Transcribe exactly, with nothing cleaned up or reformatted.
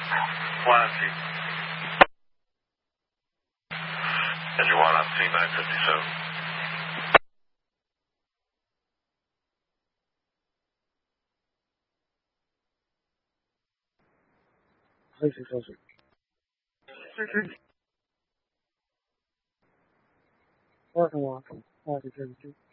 Y F T. Andrew Y F T nine fifty-seven. Six six oh six. Parking lot. Five six thirty two.